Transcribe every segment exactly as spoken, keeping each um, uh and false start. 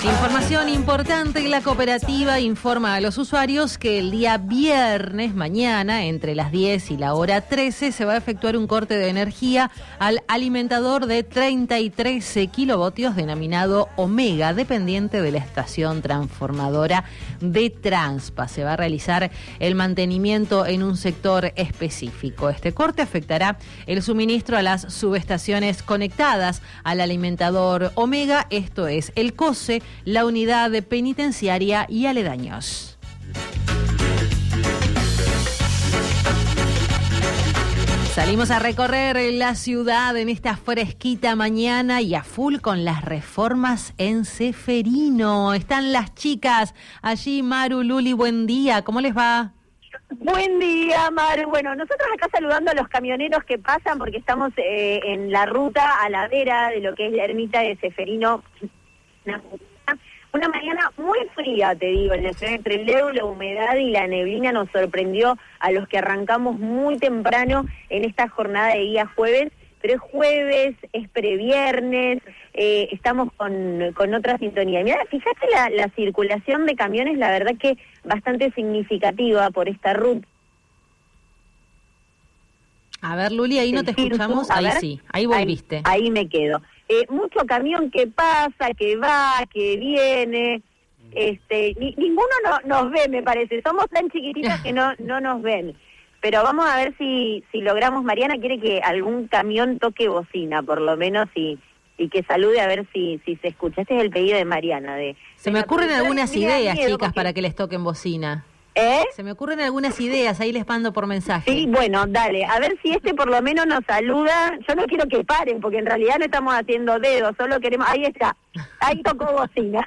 Información importante, la cooperativa informa a los usuarios que el día viernes, mañana, entre las diez y la hora trece, se va a efectuar un corte de energía al alimentador de treinta y tres kilovoltios denominado Omega, dependiente de la estación transformadora de Transpa. Se va a realizar el mantenimiento en un sector específico. Este corte afectará el suministro a las subestaciones conectadas al alimentador Omega, esto es el COSE, la unidad penitenciaria y aledaños. Salimos a recorrer la ciudad en esta fresquita mañana y a full con las reformas en Ceferino. Están las chicas allí. Maru, Luli, buen día, ¿cómo les va? Buen día, Maru. Bueno, nosotros acá saludando a los camioneros que pasan porque estamos eh, en la ruta a la vera de lo que es la ermita de Ceferino. Una mañana muy fría, te digo, en la ciudad, entre el dedo, la humedad y la neblina nos sorprendió a los que arrancamos muy temprano en esta jornada de día jueves, pero es jueves, es previernes, eh, estamos con, con otra sintonía. Mirá, fíjate la, la circulación de camiones, la verdad que bastante significativa por esta ruta. A ver, Luli, ahí no te escuchamos, ahí sí, ahí volviste. Ahí, ahí me quedo. Eh, mucho camión que pasa, que va, que viene, este, ni, ninguno no, nos ve, me parece, somos tan chiquititas que no no nos ven, pero vamos a ver si si logramos. Mariana quiere que algún camión toque bocina, por lo menos, y, y que salude a ver si si se escucha. Este es el pedido de Mariana. de Se me ocurren algunas ideas, chicas, porque... para que les toquen bocina. ¿Eh? Se me ocurren algunas ideas, ahí les mando por mensaje. Sí, bueno, dale, a ver si este por lo menos nos saluda. Yo no quiero que paren, porque en realidad no estamos haciendo dedos, solo queremos... Ahí está, ahí tocó bocina.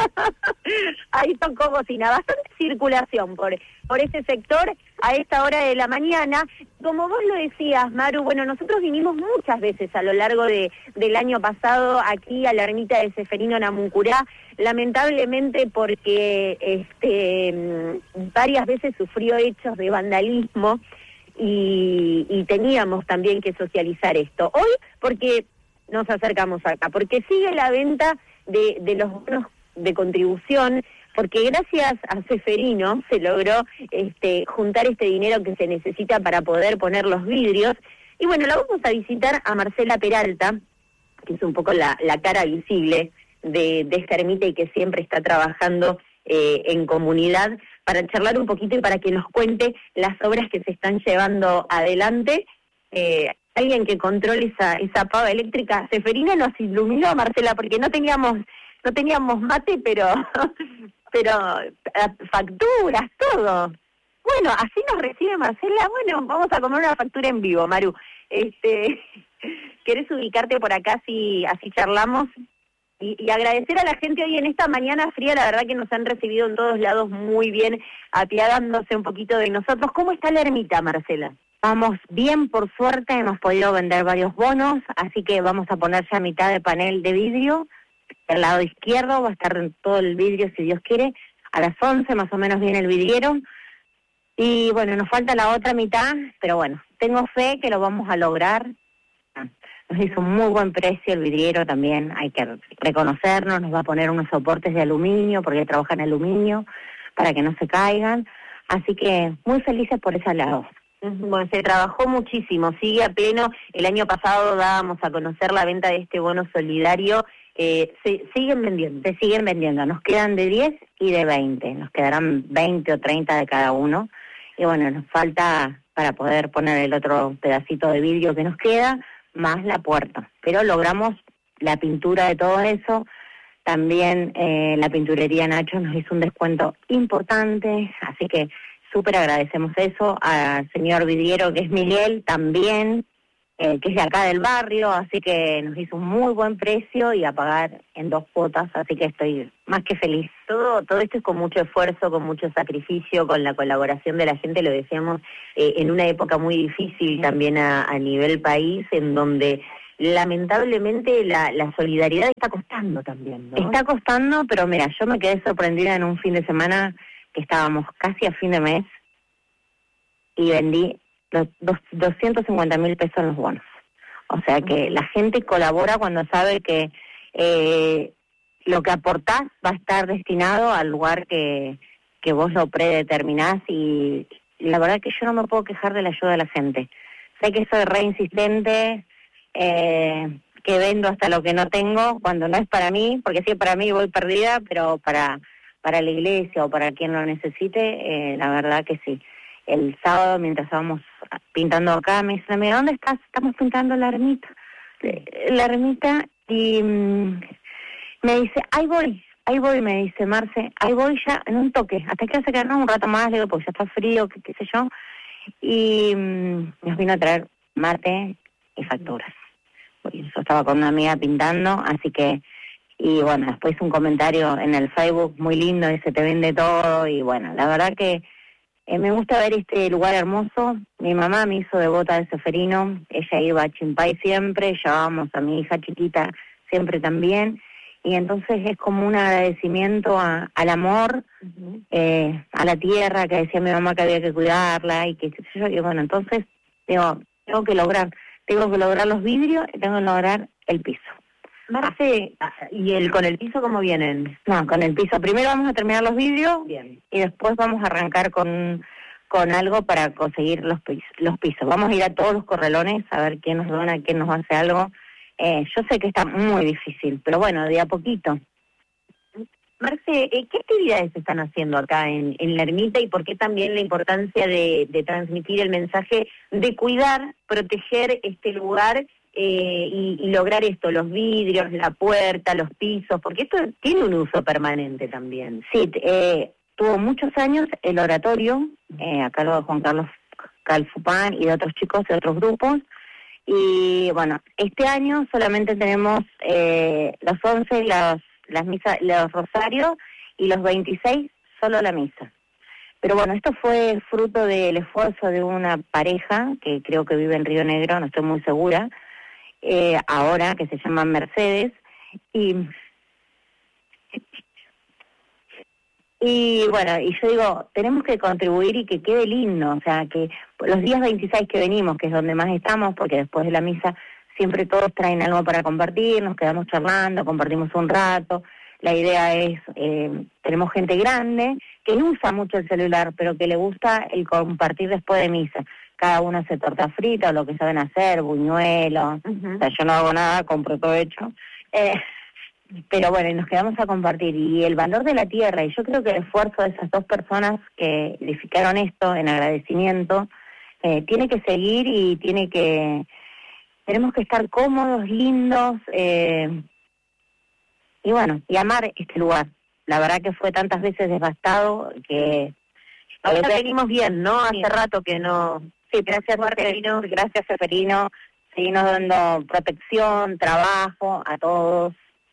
Ahí tocó bocina. Bastante circulación por, por este sector a esta hora de la mañana. Como vos lo decías, Maru, bueno, nosotros vinimos muchas veces a lo largo de del año pasado aquí a la ermita de Ceferino Namuncurá, lamentablemente porque este varias veces sufrió hechos de vandalismo y, y teníamos también que socializar esto. Hoy, porque nos acercamos acá, porque sigue la venta de, de los bonos de contribución, porque gracias a Ceferino se logró este, juntar este dinero que se necesita para poder poner los vidrios. Y bueno, la vamos a visitar a Marcela Peralta, que es un poco la, la cara visible de, de esta ermita y que siempre está trabajando eh, en comunidad, para charlar un poquito y para que nos cuente las obras que se están llevando adelante. Eh, alguien que controle esa, esa pava eléctrica. Ceferino nos iluminó, Marcela, porque no teníamos no teníamos mate, pero pero facturas, todo. Bueno, así nos recibe Marcela. Bueno, vamos a comer una factura en vivo, Maru. Este, ¿querés ubicarte por acá si así charlamos? Y, y agradecer a la gente hoy en esta mañana fría, la verdad que nos han recibido en todos lados muy bien, apiadándose un poquito de nosotros. ¿Cómo está la ermita, Marcela? Vamos bien, por suerte, hemos podido vender varios bonos, así que vamos a poner ya mitad de panel de vidrio. Del lado izquierdo va a estar todo el vidrio, si Dios quiere. A las once más o menos viene el vidriero. Y bueno, nos falta la otra mitad, pero bueno, tengo fe que lo vamos a lograr. Nos hizo un muy buen precio el vidriero también, hay que reconocernos, nos va a poner unos soportes de aluminio, porque trabaja en aluminio, para que no se caigan. Así que muy felices por ese lado. Bueno, se trabajó muchísimo, sigue a pleno. El año pasado dábamos a conocer la venta de este bono solidario. Eh, se siguen vendiendo. Se siguen vendiendo, nos quedan de diez y de veinte, nos quedarán veinte o treinta de cada uno. Y bueno, nos falta para poder poner el otro pedacito de vidrio que nos queda, más la puerta. Pero logramos la pintura de todo eso. También eh, la pinturería Nacho nos hizo un descuento importante, así que súper agradecemos eso. Al señor vidriero, que es Miguel, también, eh, que es de acá del barrio, así que nos hizo un muy buen precio y a pagar en dos cuotas, así que estoy más que feliz. Todo todo esto es con mucho esfuerzo, con mucho sacrificio, con la colaboración de la gente, lo decíamos, eh, en una época muy difícil también a, a nivel país, en donde lamentablemente la, la solidaridad está costando también, ¿no? Está costando, pero mira, yo me quedé sorprendida en un fin de semana que estábamos casi a fin de mes y vendí los dos, doscientos cincuenta mil pesos en los bonos. O sea que la gente colabora cuando sabe que eh, lo que aportás va a estar destinado al lugar que, que vos lo predeterminás, y la verdad que yo no me puedo quejar de la ayuda de la gente. Sé que soy re insistente, eh, que vendo hasta lo que no tengo, cuando no es para mí, porque si es para mí voy perdida, pero para, para la iglesia o para quien lo necesite, eh, la verdad que sí. El sábado, mientras estábamos pintando acá, me dice, mira, ¿dónde estás? Estamos pintando la ermita. La ermita, y mmm, me dice, ahí voy, ahí voy, me dice Marce, ahí voy ya en un toque, hasta que hace quedarnos un rato más, le digo, porque ya está frío, qué, qué sé yo, y mmm, nos vino a traer mate y facturas. Yo estaba con una amiga pintando, así que, y bueno, después un comentario en el Facebook muy lindo, dice, te vende todo, y bueno, la verdad que eh, me gusta ver este lugar hermoso. Mi mamá me hizo devota de Seferino, ella iba a Chimpay siempre, llevábamos a mi hija chiquita siempre también, y entonces es como un agradecimiento a, al amor, uh-huh. eh, a la tierra, que decía mi mamá que había que cuidarla, y que qué sé yo, y bueno, entonces digo, tengo que lograr, tengo que lograr los vidrios y tengo que lograr el piso. Marce, ¿y el con el piso cómo vienen? No, con el piso. Primero vamos a terminar los vidrios. Bien. Y después vamos a arrancar con, con algo para conseguir los, pis, los pisos. Vamos a ir a todos los corralones a ver quién nos dona, quién nos hace algo. Eh, yo sé que está muy difícil, pero bueno, de a poquito. Marce, ¿qué actividades se están haciendo acá en, en la ermita y por qué también la importancia de, de transmitir el mensaje de cuidar, proteger este lugar eh, y, y lograr esto, los vidrios, la puerta, los pisos, porque esto tiene un uso permanente también? Sí, eh, tuvo muchos años el oratorio, eh, a cargo de Juan Carlos Calfupán y de otros chicos de otros grupos, y bueno, este año solamente tenemos eh, los once, los las misas, los rosarios, y los veintiséis solo la misa. Pero bueno, esto fue fruto del esfuerzo de una pareja que creo que vive en Río Negro, no estoy muy segura, eh, ahora, que se llama Mercedes, y y bueno, y yo digo, tenemos que contribuir y que quede lindo, o sea, que los días veintiséis que venimos, que es donde más estamos, porque después de la misa siempre todos traen algo para compartir, nos quedamos charlando, compartimos un rato. La idea es, eh, tenemos gente grande que no usa mucho el celular, pero que le gusta el compartir después de misa. Cada uno hace torta frita o lo que saben hacer, buñuelos. Uh-huh. O sea, yo no hago nada, compro todo hecho. Eh, pero bueno, y nos quedamos a compartir. Y el valor de la tierra, y yo creo que el esfuerzo de esas dos personas que edificaron esto en agradecimiento, eh, tiene que seguir y tiene que... Tenemos que estar cómodos, lindos, eh, y bueno, y amar este lugar. La verdad que fue tantas veces devastado que... Ahora venimos bien, ¿no? Hace sí. rato que no... Sí, gracias Seferino, gracias Seferino, seguimos dando protección, trabajo a todos,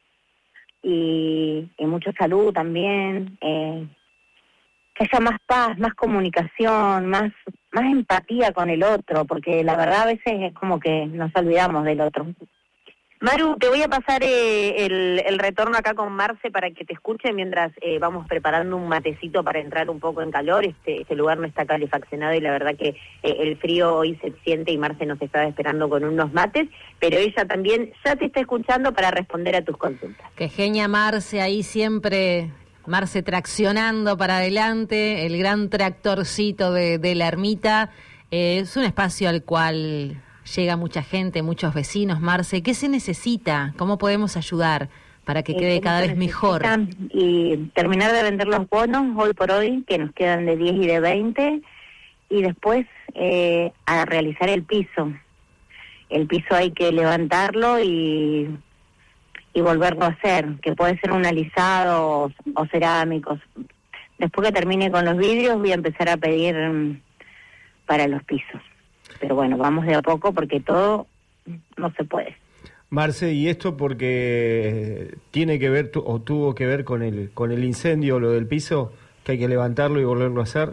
y, y mucha salud también, eh, que haya más paz, más comunicación, más más empatía con el otro, porque la verdad a veces es como que nos olvidamos del otro. Maru, te voy a pasar eh, el, el retorno acá con Marce para que te escuche mientras eh, vamos preparando un matecito para entrar un poco en calor. Este, este lugar no está calefaccionado y la verdad que eh, el frío hoy se siente y Marce nos estaba esperando con unos mates, pero ella también ya te está escuchando para responder a tus consultas. Qué genia Marce, ahí siempre... Marce traccionando para adelante, el gran tractorcito de, de la ermita. Eh, es un espacio al cual llega mucha gente, muchos vecinos. Marce, ¿qué se necesita? ¿Cómo podemos ayudar para que quede eh, cada vez mejor? Y terminar de vender los bonos hoy por hoy, que nos quedan de diez y de veinte, y después eh, a realizar el piso. El piso hay que levantarlo y... y volverlo a hacer, que puede ser un alisado o, o cerámicos. Después que termine con los vidrios voy a empezar a pedir um, para los pisos. Pero bueno, vamos de a poco porque todo no se puede. Marce, ¿y esto porque tiene que ver tu, o tuvo que ver con el con el incendio, lo del piso, que hay que levantarlo y volverlo a hacer?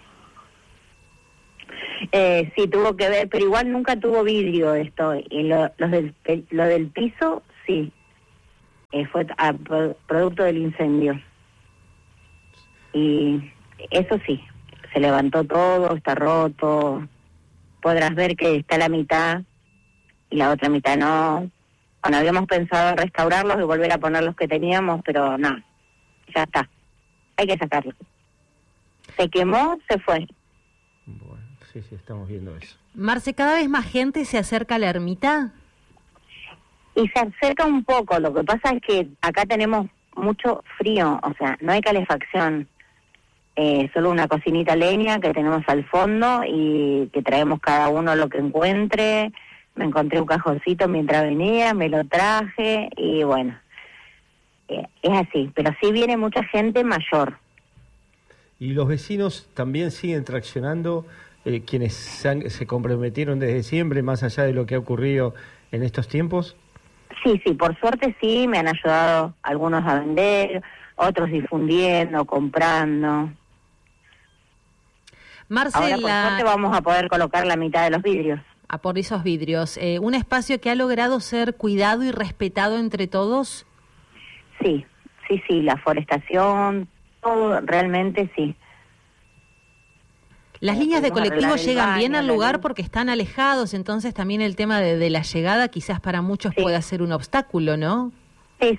Eh, sí, tuvo que ver, pero igual nunca tuvo vidrio esto. Y lo, los del, el, lo del piso, sí. Eh, fue a, pro, producto del incendio. Y eso sí, se levantó todo, está roto. Podrás ver que está la mitad y la otra mitad no. Bueno, habíamos pensado restaurarlos y volver a poner los que teníamos, pero no, ya está, hay que sacarlos. Se quemó, se fue. Bueno, sí, sí, estamos viendo eso. Marce, ¿cada vez más gente se acerca a la ermita? Y se acerca un poco, lo que pasa es que acá tenemos mucho frío, o sea, no hay calefacción, eh, solo una cocinita leña que tenemos al fondo y que traemos cada uno lo que encuentre. Me encontré un cajoncito mientras venía, me lo traje y bueno, eh, es así, pero sí viene mucha gente mayor. ¿Y los vecinos también siguen traccionando, eh, quienes se, han, se comprometieron desde siempre, más allá de lo que ha ocurrido en estos tiempos? Sí, sí, por suerte sí, me han ayudado algunos a vender, otros difundiendo, comprando. Marce, Ahora por la... suerte vamos a poder colocar la mitad de los vidrios. A por esos vidrios, eh, ¿un espacio que ha logrado ser cuidado y respetado entre todos? Sí, sí, sí, la forestación, todo, realmente sí. Las líneas de colectivo llegan baño, bien al lugar luz. porque están alejados, entonces también el tema de, de la llegada quizás para muchos Sí. pueda ser un obstáculo, ¿no? Sí,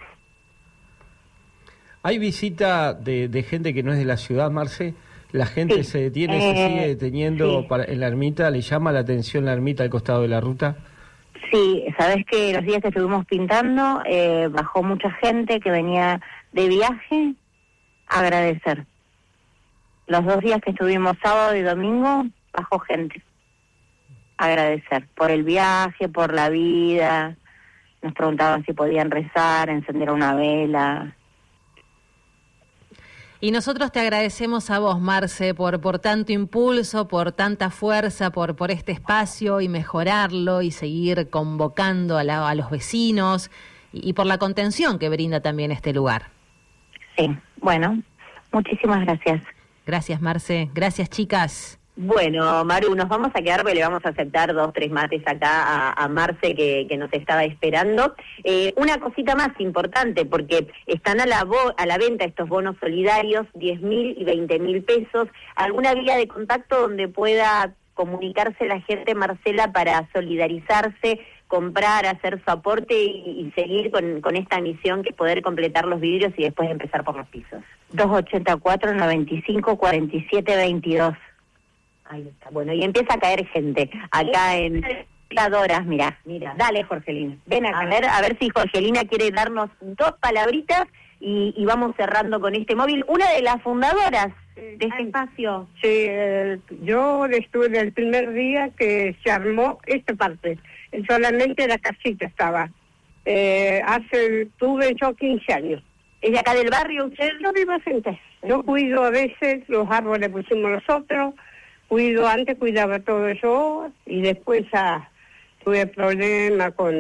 ¿Hay visita de, de gente que no es de la ciudad, Marce? ¿La gente Sí. se detiene, Eh, se sigue deteniendo sí. para, en la ermita? ¿Le llama la atención la ermita al costado de la ruta? sí, sabes que los días que estuvimos pintando eh, bajó mucha gente que venía de viaje a agradecer. Los dos días que estuvimos sábado y domingo bajó gente a agradecer por el viaje, por la vida. Nos preguntaban si podían rezar, encender una vela. Y nosotros te agradecemos a vos, Marce, por, por tanto impulso, por tanta fuerza, por, por este espacio y mejorarlo y seguir convocando a, la, a los vecinos y, y por la contención que brinda también este lugar. Sí, bueno, muchísimas gracias. Gracias, Marce. Gracias, chicas. Bueno, Maru, nos vamos a quedar porque le vamos a aceptar dos, tres mates acá a, a Marce que, que nos estaba esperando. Eh, una cosita más importante, porque están a la, vo- a la venta estos bonos solidarios, diez mil y veinte mil pesos. ¿Alguna vía de contacto donde pueda comunicarse la gente, Marcela, para solidarizarse, comprar, hacer su aporte y, y seguir con, con esta misión que es poder completar los vidrios y después empezar por los pisos? dos ochenta y cuatro, noventa y cinco, cuarenta y siete, veintidós. Ahí está. Bueno, y empieza a caer gente acá en... Doras, mira. Mira, dale, Jorgelina. Ven acá. A ver, a ver si Jorgelina quiere darnos dos palabritas y, y vamos cerrando con este móvil. Una de las fundadoras de este espacio. Sí, eh, yo estuve el primer día que se armó esta parte. Solamente la casita estaba. Eh, hace, tuve yo quince años. ¿Es de acá del barrio usted? Yo vivo frente. Yo cuido a veces, los árboles pusimos nosotros, cuido, antes cuidaba todo yo, y después ah, tuve problemas con...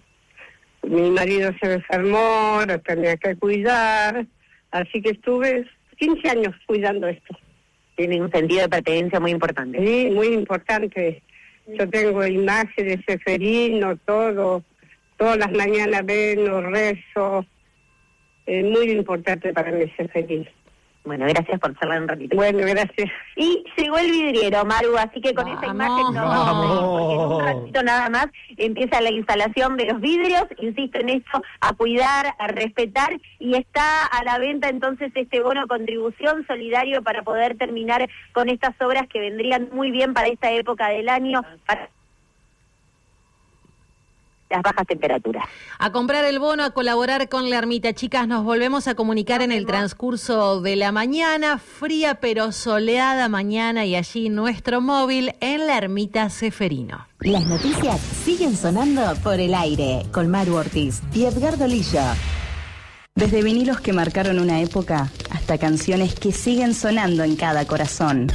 Mi marido se enfermó, lo tenía que cuidar, así que estuve quince años cuidando esto. Tiene un sentido de pertenencia muy importante. Sí, muy importante. Yo tengo imágenes de Seferino, todo, todas las mañanas veno, rezo. Es muy importante para mí Seferino. Bueno, gracias por charlar un ratito. Bueno, gracias. Y llegó el vidriero, Maru, así que con Vamos. esa imagen nos vamos, porque en un ratito nada más empieza la instalación de los vidrios, insisto en esto, a cuidar, a respetar, y está a la venta entonces este bono contribución solidario para poder terminar con estas obras que vendrían muy bien para esta época del año, para las bajas temperaturas. A comprar el bono, a colaborar con la ermita. Chicas, nos volvemos a comunicar en el transcurso de la mañana, fría pero soleada mañana, y allí nuestro móvil en la ermita Seferino. Las noticias siguen sonando por el aire con Maru Ortiz y Edgardo Lillo. Desde vinilos que marcaron una época hasta canciones que siguen sonando en cada corazón.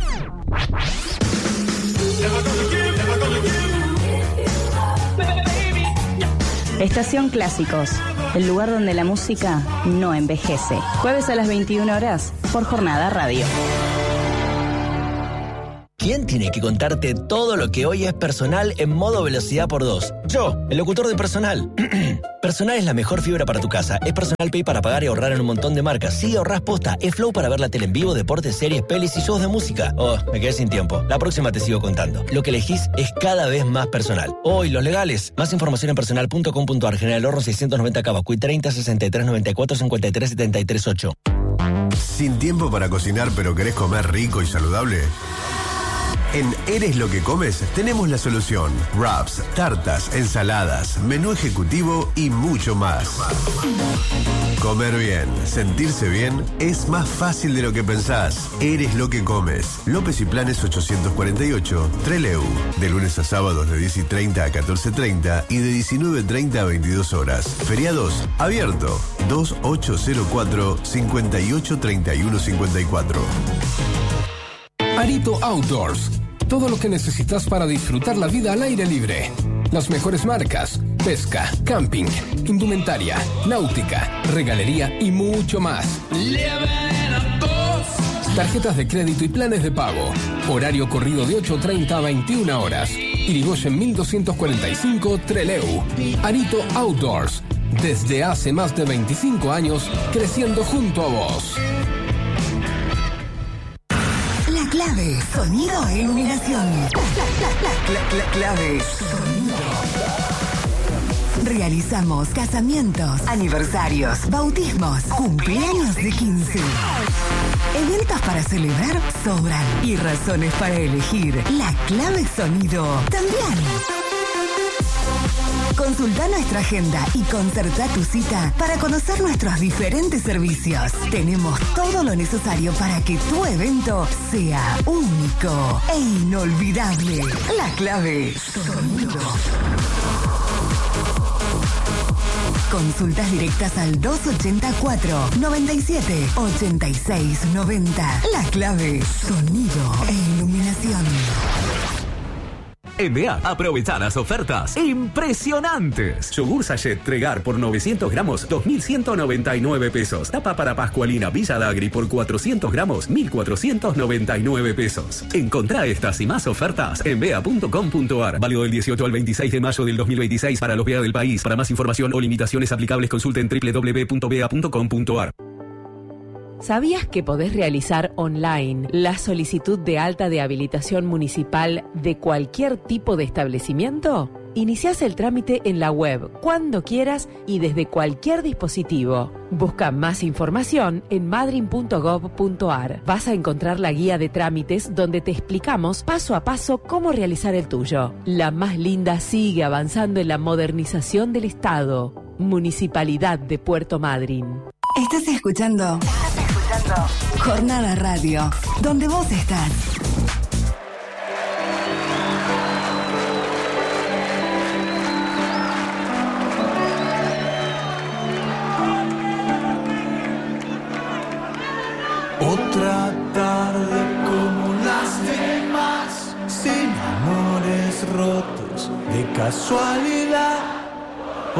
Estación Clásicos, el lugar donde la música no envejece. Jueves a las veintiuna horas por Jornada Radio. ¿Quién tiene que contarte todo lo que hoy es personal en modo velocidad por dos? Yo, el locutor de Personal. Personal es la mejor fibra para tu casa. Es Personal Pay para pagar y ahorrar en un montón de marcas. Sí, ahorrás posta. Es Flow para ver la tele en vivo, deportes, series, pelis y shows de música. Oh, me quedé sin tiempo. La próxima te sigo contando. Lo que elegís es cada vez más personal. Oh, y los legales. Más información en personal punto com punto ar. General Horro seiscientos noventa Cavacuy treinta sesenta y tres noventa y cuatro cincuenta y tres setenta y tres ocho. ¿Sin tiempo para cocinar pero querés comer rico y saludable? En Eres lo que comes tenemos la solución. Wraps, tartas, ensaladas, menú ejecutivo y mucho más. Comer bien, sentirse bien es más fácil de lo que pensás. Eres lo que comes. López y Planes ochocientos cuarenta y ocho, Trelew. De lunes a sábados de diez y treinta a catorce y treinta y de diecinueve y treinta a veintidós horas. Feriados, abierto. dos ocho cero cuatro, cinco ocho tres uno cinco cuatro. Arito Outdoors. Todo lo que necesitas para disfrutar la vida al aire libre. Las mejores marcas, pesca, camping, indumentaria, náutica, regalería y mucho más. Tarjetas de crédito y planes de pago. Horario corrido de ocho treinta a veintiuna horas. Irigoyen mil doscientos cuarenta y cinco, Trelew. Arito Outdoors. Desde hace más de veinticinco años, creciendo junto a vos. Clave, sonido e iluminación. La, la, la, la, clave, sonido. Realizamos casamientos, aniversarios, bautismos, cumpleaños de quince. Eventos para celebrar sobran y razones para elegir. La clave sonido también. Consulta nuestra agenda y concerta tu cita para conocer nuestros diferentes servicios. Tenemos todo lo necesario para que tu evento sea único e inolvidable. La clave sonido. Consultas directas al dos ochenta y cuatro, noventa y siete, ochenta y seis, noventa. La clave sonido e iluminación. En B A, aprovecha las ofertas impresionantes. Yogur Sachet Tregar por novecientos gramos, dos mil ciento noventa y nueve pesos. Tapa para Pascualina Villa Dagri por cuatrocientos gramos, mil cuatrocientos noventa y nueve pesos. Encontrá estas y más ofertas en bea punto com punto ar. Válido del dieciocho al veintiséis de mayo del dos mil veintiséis para los B A del país. Para más información o limitaciones aplicables consulten doble u doble u doble u punto bea punto com punto ar. ¿Sabías que podés realizar online la solicitud de alta de habilitación municipal de cualquier tipo de establecimiento? Iniciás el trámite en la web cuando quieras y desde cualquier dispositivo. Busca más información en madrin punto gov punto ar. Vas a encontrar la guía de trámites donde te explicamos paso a paso cómo realizar el tuyo. La más linda sigue avanzando en la modernización del Estado. Municipalidad de Puerto Madryn. Estás escuchando, Estás escuchando Jornada Radio, donde vos estás. Otra tarde como las demás, sin amores rotos de casualidad.